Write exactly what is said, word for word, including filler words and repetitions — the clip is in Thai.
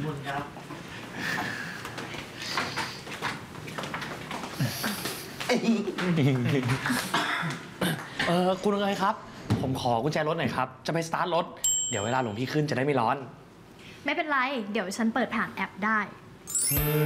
คุณครับเออคุณเอ๋ยครับผมขอกุญแจรถหน่อยครับจะไปสตาร์ทรถเดี๋ยวเวลาหลวงพี่ขึ้นจะได้ไม่ร้อนไม่เป็นไรเดี๋ยวฉันเปิดผ่านแอปได้